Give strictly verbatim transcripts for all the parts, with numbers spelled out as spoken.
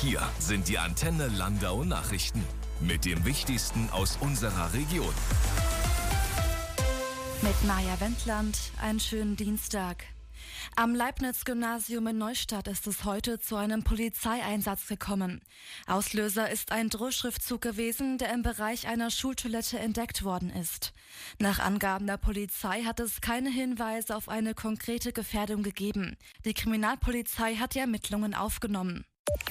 Hier sind die Antenne Landau Nachrichten mit dem Wichtigsten aus unserer Region. Mit Maja Wendland, einen schönen Dienstag. Am Leibniz-Gymnasium in Neustadt ist es heute zu einem Polizeieinsatz gekommen. Auslöser ist ein Drohschriftzug gewesen, der im Bereich einer Schultoilette entdeckt worden ist. Nach Angaben der Polizei hat es keine Hinweise auf eine konkrete Gefährdung gegeben. Die Kriminalpolizei hat die Ermittlungen aufgenommen.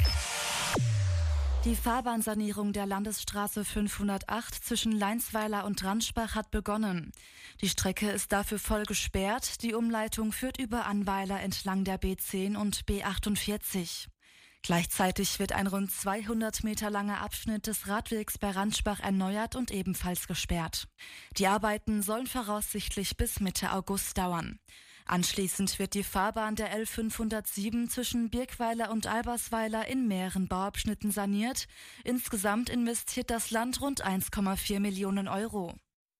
Die Fahrbahnsanierung der Landesstraße fünfhundertacht zwischen Leinsweiler und Ranschbach hat begonnen. Die Strecke ist dafür voll gesperrt. Die Umleitung führt über Annweiler entlang der B zehn und B achtundvierzig. Gleichzeitig wird ein rund zweihundert Meter langer Abschnitt des Radwegs bei Ranschbach erneuert und ebenfalls gesperrt. Die Arbeiten sollen voraussichtlich bis Mitte August dauern. Anschließend wird die Fahrbahn der L fünfhundertsieben zwischen Birkweiler und Albersweiler in mehreren Bauabschnitten saniert. Insgesamt investiert das Land rund eins Komma vier Millionen Euro.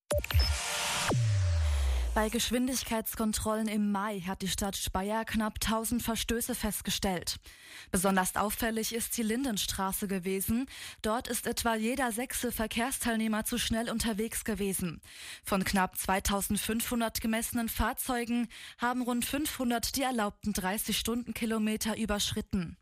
Bei Geschwindigkeitskontrollen im Mai hat die Stadt Speyer knapp tausend Verstöße festgestellt. Besonders auffällig ist die Lindenstraße gewesen. Dort ist etwa jeder sechste Verkehrsteilnehmer zu schnell unterwegs gewesen. Von knapp zweitausendfünfhundert gemessenen Fahrzeugen haben rund fünfhundert die erlaubten dreißig Stundenkilometer überschritten.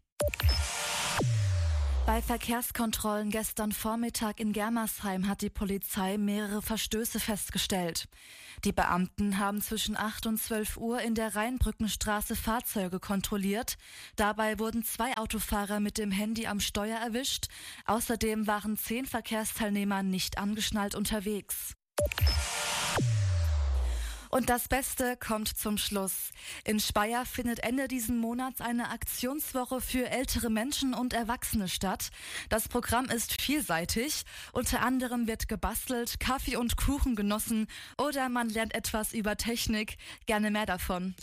Bei Verkehrskontrollen gestern Vormittag in Germersheim hat die Polizei mehrere Verstöße festgestellt. Die Beamten haben zwischen acht und zwölf Uhr in der Rheinbrückenstraße Fahrzeuge kontrolliert. Dabei wurden zwei Autofahrer mit dem Handy am Steuer erwischt. Außerdem waren zehn Verkehrsteilnehmer nicht angeschnallt unterwegs. Und das Beste kommt zum Schluss. In Speyer findet Ende diesen Monats eine Aktionswoche für ältere Menschen und Erwachsene statt. Das Programm ist vielseitig. Unter anderem wird gebastelt, Kaffee und Kuchen genossen oder man lernt etwas über Technik. Gerne mehr davon.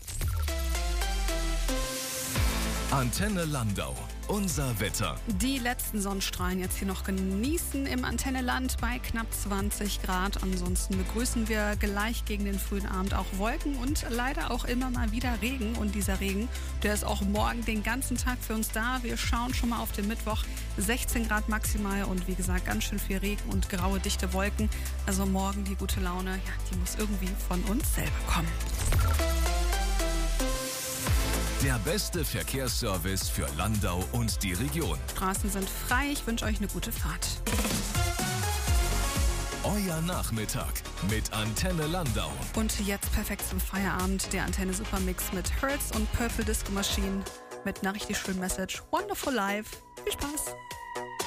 Antenne Landau. Unser Wetter. Die letzten Sonnenstrahlen jetzt hier noch genießen im Antenneland bei knapp zwanzig Grad. Ansonsten begrüßen wir gleich gegen den frühen Abend auch Wolken und leider auch immer mal wieder Regen. Und dieser Regen, der ist auch morgen den ganzen Tag für uns da. Wir schauen schon mal auf den Mittwoch. sechzehn Grad maximal und wie gesagt ganz schön viel Regen und graue, dichte Wolken. Also morgen die gute Laune, ja, die muss irgendwie von uns selber kommen. Der beste Verkehrsservice für Landau und die Region. Straßen sind frei. Ich wünsche euch eine gute Fahrt. Euer Nachmittag mit Antenne Landau. Und jetzt perfekt zum Feierabend der Antenne Supermix mit Hertz und Purple Disco Machine mit einer richtig schönen Message. Wonderful Life. Viel Spaß.